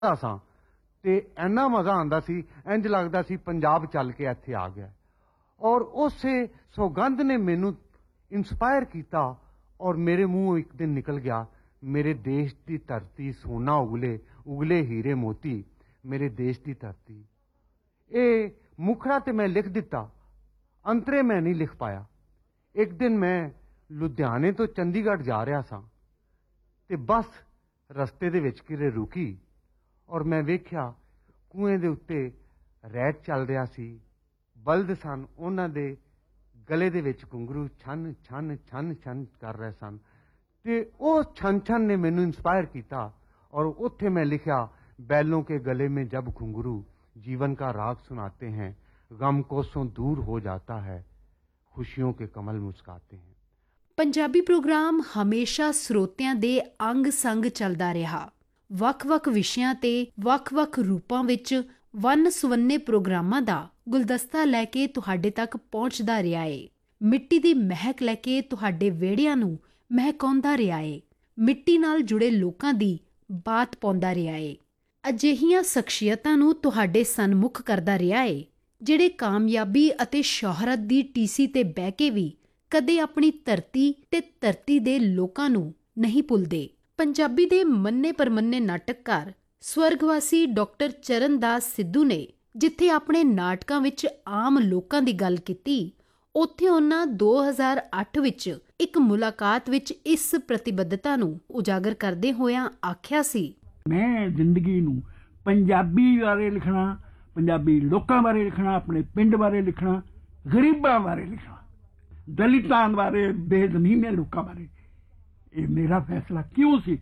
ਸਾਂ ਤੇ ਇੰਨਾ ਮਜ਼ਾ ਆਉਂਦਾ ਸੀ, ਇੰਜ ਲੱਗਦਾ ਸੀ ਪੰਜਾਬ ਚੱਲ ਕੇ ਇੱਥੇ ਆ ਗਿਆ। ਔਰ ਉਸੇ ਸੌਗੰਧ ਨੇ ਮੈਨੂੰ ਇੰਸਪਾਇਰ ਕੀਤਾ ਔਰ ਮੇਰੇ ਮੂੰਹੋਂ ਇੱਕ ਦਿਨ ਨਿਕਲ ਗਿਆ, ਮੇਰੇ ਦੇਸ਼ ਦੀ ਧਰਤੀ ਸੋਨਾ ਉਗਲੇ, ਉਗਲੇ ਹੀਰੇ ਮੋਤੀ, ਮੇਰੇ ਦੇਸ਼ ਦੀ ਧਰਤੀ। ਇਹ ਮੁਖੜਾ ਤੇ ਮੈਂ ਲਿਖ ਦਿੱਤਾ, ਅੰਤਰੇ ਮੈਂ ਨਹੀਂ ਲਿਖ ਪਾਇਆ। ਇੱਕ ਦਿਨ ਮੈਂ ਲੁਧਿਆਣੇ ਤੋਂ ਚੰਡੀਗੜ੍ਹ ਜਾ ਰਿਹਾ ਸਾਂ ਤੇ ਬੱਸ ਰਸਤੇ ਦੇ ਵਿੱਚ ਕਿਤੇ ਰੁਕੀ ਔਰ ਮੈਂ ਵੇਖਿਆ ਕੂਏ ਦੇ ਉੱਤੇ ਰੈਟ ਚੱਲ ਰਿਹਾ ਸੀ, ਬਲਦ ਸਨ, ਉਹਨਾਂ ਦੇ ਗਲੇ ਦੇ ਵਿੱਚ ਘੁੰਗਰੂ ਛਨ ਛਨ ਛਨ ਛਨ ਕਰ ਰਹੇ ਸਨ ਤੇ ਉਹ ਛਨ ਛਨ ਨੇ ਮੈਨੂੰ ਇੰਸਪਾਇਰ ਕੀਤਾ। और उत्थे मैं लिखा, बैलों के गले में जब घुंघरू जीवन का राग सुनाते हैं, गम कोसों दूर हो जाता है, खुशियों के कमल मुस्काते हैं। ਪੰਜਾਬੀ ਪ੍ਰੋਗਰਾਮ ਹਮੇਸ਼ਾ ਸਰੋਤਿਆਂ ਦੇ ਅੰਗ ਸੰਗ ਚੱਲਦਾ ਰਿਹਾ। ਵੱਖ-ਵੱਖ ਵਿਸ਼ਿਆਂ ਤੇ ਵੱਖ-ਵੱਖ ਰੂਪਾਂ ਵਿੱਚ ਵੰਨ ਸੁਵੰਨੇ ਪ੍ਰੋਗਰਾਮਾਂ ਦਾ ਗੁਲਦਸਤਾ ਲੈ ਕੇ ਤੁਹਾਡੇ ਤੱਕ ਪਹੁੰਚਦਾ ਰਿਹਾ ਏ। ਮਿੱਟੀ ਦੀ ਮਹਿਕ ਲੈ ਕੇ ਤੁਹਾਡੇ ਵਿਹੜਿਆਂ ਨੂੰ ਮਹਿਕਾਉਂਦਾ ਰਿਹਾ ਏ। ਮਿੱਟੀ ਨਾਲ ਜੁੜੇ ਲੋਕਾਂ ਦੀ ਬਾਤ ਪਾਉਂਦਾ ਰਿਹਾ ਏ। ਅਜਿਹੀਆਂ ਸ਼ਖਸੀਅਤਾਂ ਨੂੰ ਤੁਹਾਡੇ ਸਨਮੁਖ ਕਰਦਾ ਰਿਹਾ ਏ ਜਿਹੜੇ ਕਾਮਯਾਬੀ ਅਤੇ ਸ਼ੋਹਰਤ ਦੀ ਟੀਸੀ ਤੇ ਬਹਿ ਕੇ ਵੀ ਕਦੇ ਆਪਣੀ ਧਰਤੀ ਤੇ ਧਰਤੀ ਦੇ ਲੋਕਾਂ ਨੂੰ ਨਹੀਂ ਭੁੱਲਦੇ। ਪੰਜਾਬੀ ਦੇ ਮੰਨੇ ਪਰਮੰਨੇ ਨਾਟਕਕਾਰ ਸਵਰਗਵਾਸੀ ਡਾਕਟਰ ਚਰਨਦਾਸ ਸਿੱਧੂ ਨੇ ਜਿੱਥੇ ਆਪਣੇ ਨਾਟਕਾਂ ਵਿੱਚ ਆਮ ਲੋਕਾਂ ਦੀ ਗੱਲ ਕੀਤੀ, ਉੱਥੇ ਉਹਨਾਂ 2008 ਵਿੱਚ ਇੱਕ ਮੁਲਾਕਾਤ ਵਿੱਚ ਇਸ ਪ੍ਰਤੀਬੱਧਤਾ ਨੂੰ ਉਜਾਗਰ ਕਰਦੇ ਹੋਇਆਂ ਆਖਿਆ ਸੀ, ਮੈਂ ਜ਼ਿੰਦਗੀ ਨੂੰ ਪੰਜਾਬੀ ਬਾਰੇ ਲਿਖਣਾ, ਪੰਜਾਬੀ ਲੋਕਾਂ ਬਾਰੇ ਲਿਖਣਾ, ਆਪਣੇ ਪਿੰਡ ਬਾਰੇ ਲਿਖਣਾ, ਗਰੀਬਾਂ ਬਾਰੇ ਲਿਖਣਾ, ਦਲਿਤਾਂ ਬਾਰੇ, ਬੇਜ਼ਮੀਨੇ ਲੋਕਾਂ ਬਾਰੇ। ਇਹ ਮੇਰਾ ਫੈਸਲਾ ਕਿਉਂ ਸੀ?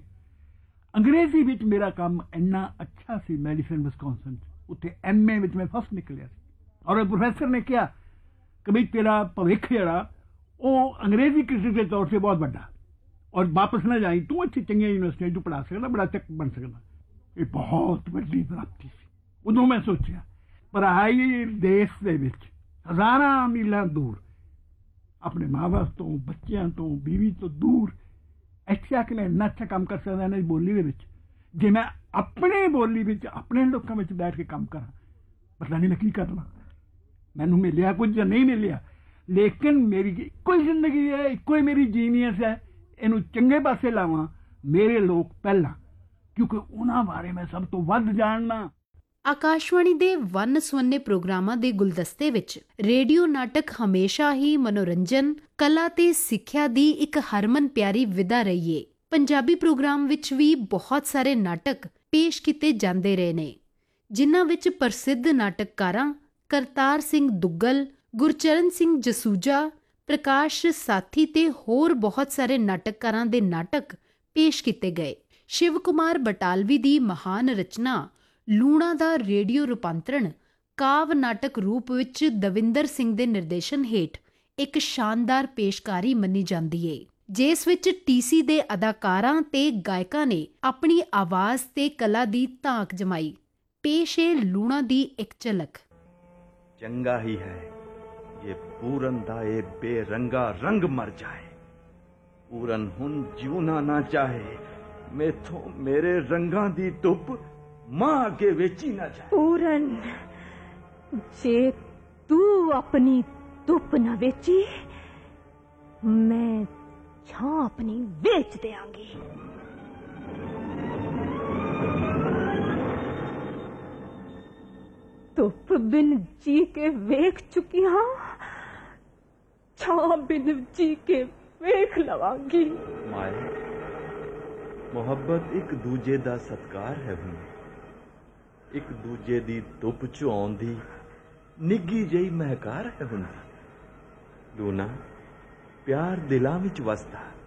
ਅੰਗਰੇਜ਼ੀ ਵਿੱਚ ਮੇਰਾ ਕੰਮ ਇੰਨਾ ਅੱਛਾ ਸੀ, ਮੈਡੀਸਨ ਵਿਸਕੌਨਸਨ 'ਚ, ਉੱਥੇ MA ਵਿੱਚ ਮੈਂ ਫਸਟ ਨਿਕਲਿਆ ਸੀ। ਔਰ ਪ੍ਰੋਫੈਸਰ ਨੇ ਕਿਹਾ ਕਿ ਬਈ ਤੇਰਾ ਭਵਿੱਖ ਜਿਹੜਾ ਉਹ ਅੰਗਰੇਜ਼ੀ ਕਿਸੇ ਦੇ ਤੌਰ 'ਤੇ ਬਹੁਤ ਵੱਡਾ, ਔਰ ਵਾਪਸ ਨਾ ਜਾਈ, ਤੂੰ ਇੱਥੇ ਚੰਗੀਆਂ ਯੂਨੀਵਰਸਿਟੀਆਂ 'ਚ ਪੜ੍ਹਾ ਸਕਦਾ, ਬੜਾ ਚੱਕ ਬਣ ਸਕਦਾ। ਇਹ ਬਹੁਤ ਵੱਡੀ ਪ੍ਰਾਪਤੀ ਸੀ। ਉਦੋਂ ਮੈਂ ਸੋਚਿਆ ਪਰਾਈ ਦੇਸ਼ ਦੇ ਵਿੱਚ ਹਜ਼ਾਰਾਂ ਮੀਲਾਂ ਦੂਰ, ਆਪਣੇ ਮਾਂ ਬਾਪ ਤੋਂ, ਬੱਚਿਆਂ ਤੋਂ, ਬੀਵੀ ਤੋਂ ਦੂਰ, ਇੱਥੇ ਆ ਕੇ ਮੈਂ ਇੰਨਾ ਅੱਛਾ ਕੰਮ ਕਰ ਸਕਦਾ ਇਹਨਾਂ ਦੀ ਬੋਲੀ ਦੇ ਵਿੱਚ। ਜੇ ਮੈਂ ਆਪਣੀ ਬੋਲੀ ਵਿੱਚ ਆਪਣੇ ਲੋਕਾਂ ਵਿੱਚ ਬੈਠ ਕੇ ਕੰਮ ਕਰਾਂ, ਪਤਾ ਨਹੀਂ ਮੈਂ ਕੀ ਕਰਨਾ। ਮੈਨੂੰ ਮਿਲਿਆ ਕੁਝ ਜਾਂ ਨਹੀਂ ਮਿਲਿਆ, ਲੇਕਿਨ ਮੇਰੀ ਇੱਕੋ ਹੀ ਜ਼ਿੰਦਗੀ ਹੈ, ਇੱਕੋ ਹੀ ਮੇਰੀ ਜੀਨੀਅਸ ਹੈ, ਇਹਨੂੰ ਚੰਗੇ ਪਾਸੇ ਲਾਵਾਂ। ਮੇਰੇ ਲੋਕ ਪਹਿਲਾਂ, ਕਿਉਂਕਿ ਉਹਨਾਂ ਬਾਰੇ ਮੈਂ ਸਭ ਤੋਂ ਵੱਧ ਜਾਣਨਾ। ਆਕਾਸ਼ਵਾਣੀ ਦੇ ਵੰਨ ਸੁਵੰਨੇ ਪ੍ਰੋਗਰਾਮਾਂ ਦੇ ਗੁਲਦਸਤੇ ਵਿੱਚ ਰੇਡੀਓ ਨਾਟਕ ਹਮੇਸ਼ਾ ਹੀ ਮਨੋਰੰਜਨ, ਕਲਾ ਤੇ ਸਿੱਖਿਆ ਦੀ ਇੱਕ ਹਰਮਨ ਪਿਆਰੀ ਵਿਧਾ ਰਹੀ ਏ। ਪੰਜਾਬੀ ਪ੍ਰੋਗਰਾਮ ਵਿੱਚ ਵੀ ਬਹੁਤ ਸਾਰੇ ਨਾਟਕ ਪੇਸ਼ ਕੀਤੇ ਜਾਂਦੇ ਰਹੇ ਨੇ, ਜਿਨ੍ਹਾਂ ਵਿੱਚ ਪ੍ਰਸਿੱਧ ਨਾਟਕਕਾਰਾਂ ਕਰਤਾਰ ਸਿੰਘ ਦੁੱਗਲ, ਗੁਰਚਰਨ ਸਿੰਘ ਜਸੂਜਾ, ਪ੍ਰਕਾਸ਼ ਸਾਥੀ ਤੇ ਹੋਰ ਬਹੁਤ ਸਾਰੇ ਨਾਟਕਕਾਰਾਂ ਦੇ ਨਾਟਕ ਪੇਸ਼ ਕੀਤੇ ਗਏ। ਸ਼ਿਵ ਕੁਮਾਰ ਬਟਾਲਵੀ ਦੀ ਮਹਾਨ ਰਚਨਾ ਲੂਣਾ ਦਾ ਰੇਡੀਓ ਰੂਪਾਂਤਰਣ ਕਾਵ ਨਾਟਕ ਰੂਪ ਵਿੱਚ ਦਵਿੰਦਰ ਸਿੰਘ ਦੇ ਨਿਰਦੇਸ਼ਨ ਹੇਠ ਇੱਕ ਸ਼ਾਨਦਾਰ ਪੇਸ਼ਕਾਰੀ ਮੰਨੀ ਜਾਂਦੀ ਏ, ਜਿਸ ਵਿੱਚ TC ਦੇ ਅਦਾਕਾਰਾਂ ਤੇ ਗਾਇਕਾਂ ਨੇ ਆਪਣੀ ਆਵਾਜ਼ ਤੇ ਕਲਾ ਦੀ ਧਾਕ ਜਮਾਈ। ਪੇਸ਼ ਏ ਲੂਣਾ ਦੀ ਇੱਕ ਝਲਕ। चंगा ही है ये पूरन दा ए बेरंगा रंग मर जाए, पूरन हुन जीना ना चाहे, मेथों मेरे रंगा दी धुप मां अगे वेची ना जाए। पूरन जे तू अपनी धुप ना वेची, मैं छां अपनी बेच देंगी। धुप बिन जी के वेख चुकी हाँ, छां बिन जी के वेख लवांगी। माए मुहब्बत एक दूजे दा सत्कार है हुन, एक दूजे दी धुप च आउंदी निग्गी जही महकार है हुंदी। लूना प्यार दिलां विच वसदा,